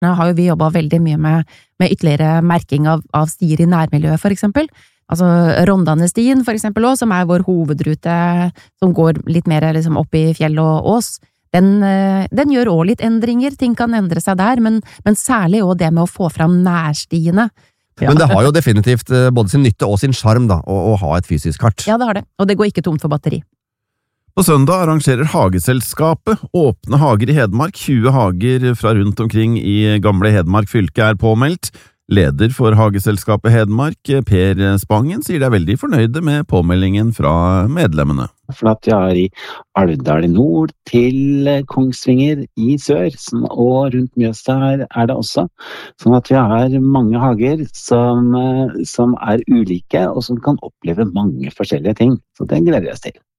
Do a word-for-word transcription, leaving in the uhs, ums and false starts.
starten har jo vi jobbet veldig mye med, med ytterligere merking av, av stier i nærmiljøet, for eksempel. Altså Rondane-stien, for eksempel også, som er vår hovedrute, som går litt mer liksom, opp i fjell og ås. Den, den gjør også litt endringer, ting kan endre seg der, men, men særlig også det med å få fram nærstiene. Ja. Men det har jo definitivt både sin nytte og sin charm da, å, å ha et fysisk kart. Ja, det har det, og det går ikke tomt for batteri. På søndag arrangerer Hageselskapet Åpne hager i Hedmark. tjue hager fra rundt omkring i gamle Hedmark fylke er påmeldt. Leder for Hageselskapet Hedmark, Per Spangen, sier de er veldig fornøyde med påmeldingen fra medlemmene. For at vi har i Alvdal i nord til Kongsvinger i sør, og rundt Mjøsa her er det også. Sånn at vi har mange hager som, som er ulike, og som kan oppleve mange forskjellige ting. Så det gleder vi oss til.